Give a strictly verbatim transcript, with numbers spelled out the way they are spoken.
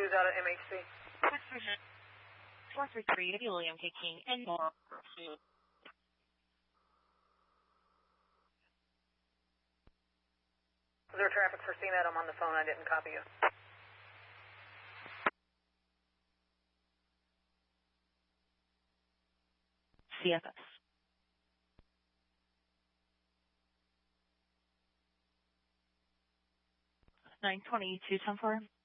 who's out at M H C? four three three, William K. King, and more. Is there traffic for C NET? I'm on the phone. I didn't copy you. C F S. nine twenty-two, ten four.